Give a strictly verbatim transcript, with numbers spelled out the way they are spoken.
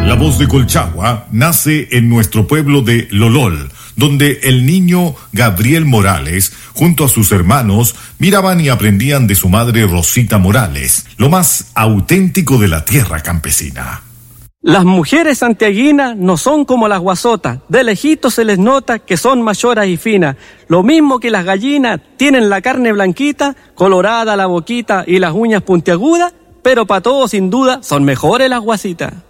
La voz de Colchagua nace en nuestro pueblo de Lolol, donde el niño Gabriel Morales, junto a sus hermanos, miraban y aprendían de su madre Rosita Morales, lo más auténtico de la tierra campesina. Las mujeres santiaguinas no son como las guasotas, de lejitos se les nota que son mayoras y finas. Lo mismo que las gallinas, tienen la carne blanquita, colorada la boquita y las uñas puntiagudas, pero para todos sin duda son mejores las guasitas.